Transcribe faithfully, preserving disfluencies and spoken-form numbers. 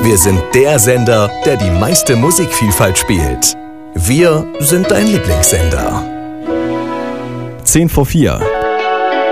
Wir sind der Sender, der die meiste Musikvielfalt spielt. Wir sind dein Lieblingssender. zehn vor vier.